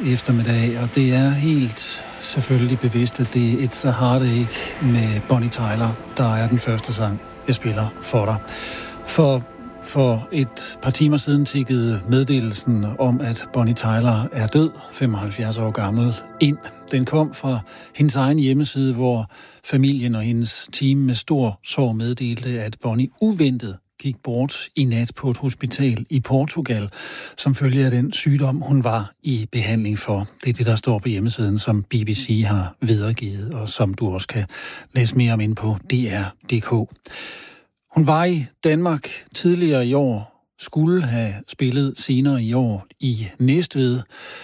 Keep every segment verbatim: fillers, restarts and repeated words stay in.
eftermiddag, og det er helt selvfølgelig bevidst, at det er It's a Heartache med Bonnie Tyler, der er den første sang, jeg spiller for dig. For, for et par timer siden tikkede meddelelsen om, at Bonnie Tyler er død, femoghalvfjerds år gammel, ind. Den kom fra hendes egen hjemmeside, hvor familien og hendes team med stor sorg meddelte, at Bonnie uventet gik bort i nat på et hospital i Portugal, som følge af den sygdom, hun var i behandling for. Det er det, der står på hjemmesiden, som B B C har videregivet, og som du også kan læse mere om ind på D R punktum d k. Hun var i Danmark tidligere i år, skulle have spillet senere i år i Næstved,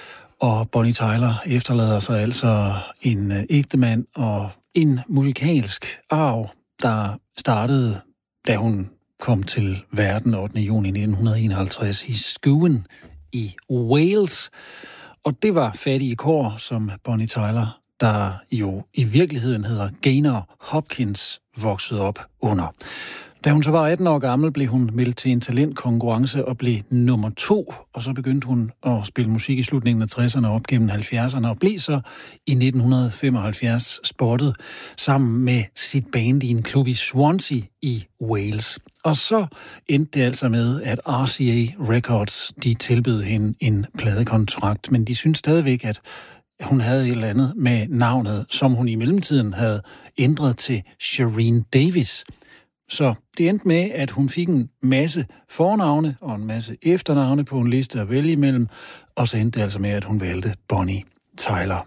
og Bonnie Tyler efterlader sig altså en ægtemand og en musikalsk arv, der startede, da hun kom til verden ottende juni nitten enoghalvtreds i Skewen i Wales. Og det var fattige kår, som Bonnie Tyler, der jo i virkeligheden hedder Gaynor Hopkins, voksede op under. Da hun så var atten år gammel, blev hun meldt til en talentkonkurrence og blev nummer to, og så begyndte hun at spille musik i slutningen af tresserne op gennem halvfjerdserne, og blev så i nitten femoghalvfjerds spottet sammen med sit band i en klub i Swansea i Wales. Og så endte det altså med, at R C A Records, de tilbød hende en pladekontrakt, men de synes stadigvæk, at hun havde et eller andet med navnet, som hun i mellemtiden havde ændret til Shireen Davis. Så det endte med, at hun fik en masse fornavne og en masse efternavne på en liste at vælge imellem, og så endte det altså med, at hun valgte Bonnie Tyler.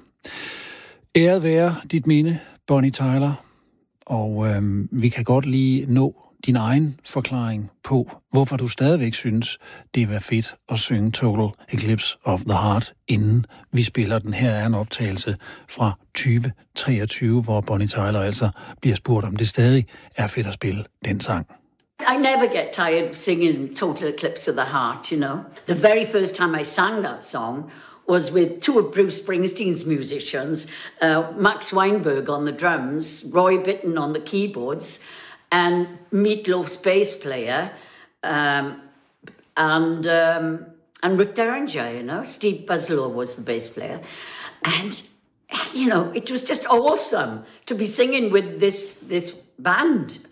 Æret være dit minde, Bonnie Tyler, og øhm, vi kan godt lige nå din egen forklaring på, hvorfor du stadigvæk synes, det var fedt at synge Total Eclipse of the Heart, inden vi spiller den. Her er en optagelse fra tyve treogtyve, hvor Bonnie Tyler altså bliver spurgt, om det stadig er fedt at spille den sang. I never get tired of singing Total Eclipse of the Heart, you know. The very first time I sang that song was with two of Bruce Springsteen's musicians, uh, Max Weinberg on the drums, Roy Bittan on the keyboards, and Meatloaf's bass player, um, and um, and Rick Derringer, you know. Steve Buzzlow was the bass player. And, you know, it was just awesome to be singing with this this band.